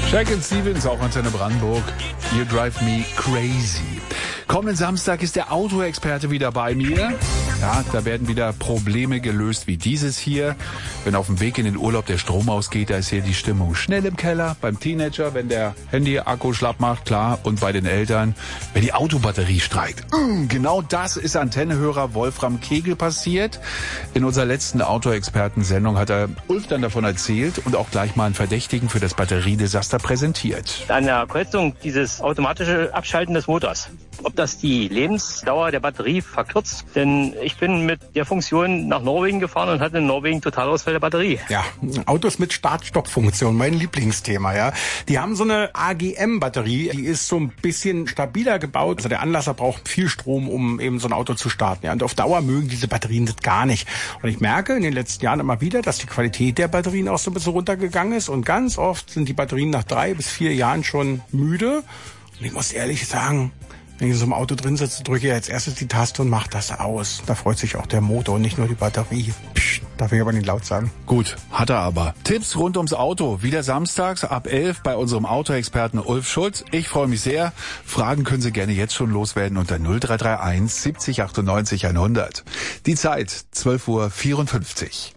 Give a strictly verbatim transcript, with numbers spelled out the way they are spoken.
Shack and Stevens, auch Antenne Brandenburg. You drive me crazy. Kommenden Samstag ist der Autoexperte wieder bei mir. Ja, da werden wieder Probleme gelöst wie dieses hier. Wenn auf dem Weg in den Urlaub der Strom ausgeht, da ist hier die Stimmung schnell im Keller. Beim Teenager, wenn der Handy-Akku schlapp macht, klar. Und bei den Eltern, wenn die Autobatterie streikt. Mm, genau das ist Antennehörer Wolfram Kegel passiert. In unserer letzten Autoexperten-Sendung hat er Ulf dann davon erzählt und auch gleich mal einen Verdächtigen für das Batteriedesaster präsentiert. An der Kreuzung dieses automatische Abschalten des Motors. Ob das die Lebensdauer der Batterie verkürzt, denn ich bin mit der Funktion nach Norwegen gefahren und hatte in Norwegen Totalausfall der Batterie. Ja, Autos mit Start-Stopp-Funktion, mein Lieblingsthema, ja. Die haben so eine A G M-Batterie, die ist so ein bisschen stabiler gebaut. Also der Anlasser braucht viel Strom, um eben so ein Auto zu starten. Ja. Und auf Dauer mögen diese Batterien das gar nicht. Und ich merke in den letzten Jahren immer wieder, dass die Qualität der Batterien auch so ein bisschen runtergegangen ist. Und ganz oft sind die Batterien nach drei bis vier Jahren schon müde. Und ich muss ehrlich sagen, wenn ich in so einem Auto drin sitze, drücke ich als erstes die Taste und mache das aus. Da freut sich auch der Motor und nicht nur die Batterie. Psst, darf ich aber nicht laut sagen. Gut, hat er aber. Tipps rund ums Auto, wieder samstags ab elf bei unserem Autoexperten Ulf Schulz. Ich freue mich sehr. Fragen können Sie gerne jetzt schon loswerden unter null drei drei eins siebzig achtundneunzig hundert. Die Zeit zwölf Uhr vierundfünfzig.